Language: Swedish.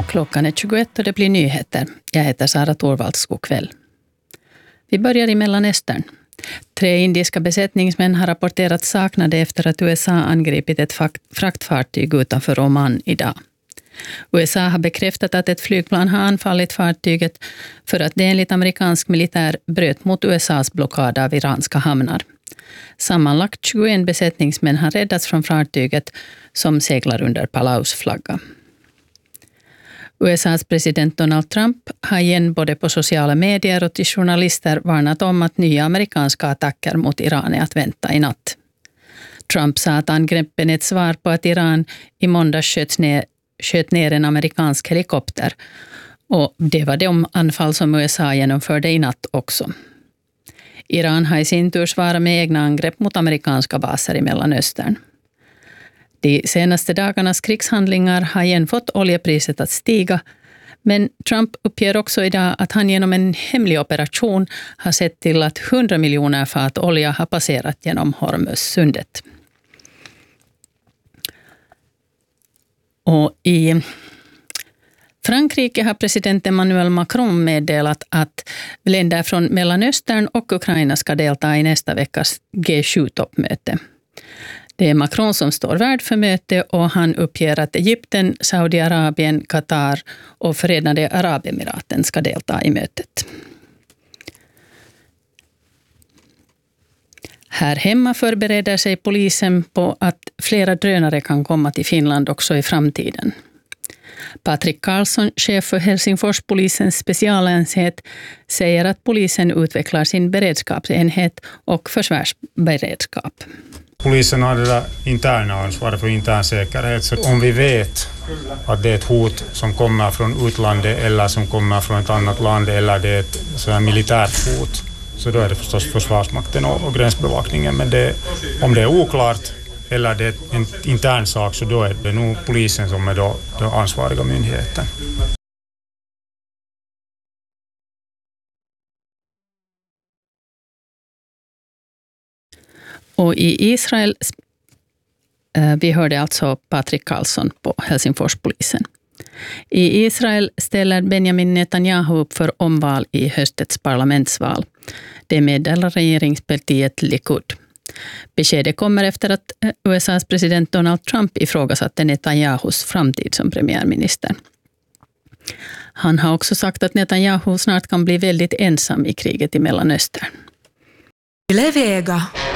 Klockan är 21 och det blir nyheter. Jag heter Sara Torvalds. God kväll. Vi börjar i Mellanöstern. 3 indiska besättningsmän har rapporterat saknade efter att USA angripit ett fraktfartyg utanför Oman idag. USA har bekräftat att ett flygplan har anfallit fartyget för att det enligt amerikansk militär bröt mot USAs blockad av iranska hamnar. Sammanlagt 21 besättningsmän har räddats från fartyget som seglar under Palaus flagga. USAs president Donald Trump har igen både på sociala medier och till journalister varnat om att nya amerikanska attacker mot Iran är att vänta i natt. Trump sa att angreppen är ett svar på att Iran i måndag sköt ner en amerikansk helikopter, och det var de anfall som USA genomförde i natt också. Iran har i sin tur svarat med egna angrepp mot amerikanska baser i Mellanöstern. De senaste dagarnas krigshandlingar har igen fått oljepriset att stiga, men Trump uppger också idag att han genom en hemlig operation har sett till att 100 miljoner fat olja har passerat genom Hormuzsundet. Och i Frankrike har president Emmanuel Macron meddelat att länder från Mellanöstern och Ukraina ska delta i nästa veckas G7-toppmöte. Det är Macron som står värd för möte, och han uppger att Egypten, Saudiarabien, Qatar och Förenade Arabemiraten ska delta i mötet. Här hemma förbereder sig polisen på att flera drönare kan komma till Finland också i framtiden. Patrik Karlsson, chef för Helsingforspolisens specialenhet, säger att polisen utvecklar sin beredskapsenhet och försvarsberedskap. Polisen har det där interna ansvaret för intern säkerhet, så om vi vet att det är ett hot som kommer från utlandet eller som kommer från ett annat land, eller det är ett så här militärt hot, så då är det förstås Försvarsmakten och gränsbevakningen. Men om det är oklart eller det är en intern sak, så då är det nog polisen som är då ansvariga myndigheten. Och i Israel, vi hörde alltså Patrik Karlsson på Helsingforspolisen. I Israel ställer Benjamin Netanyahu upp för omval i höstets parlamentsval. Det meddelar regeringspartiet Likud. Beskedet kommer efter att USAs president Donald Trump ifrågasatte Netanyahus framtid som premiärminister. Han har också sagt att Netanyahu snart kan bli väldigt ensam i kriget i Mellanöstern. Yle Vega.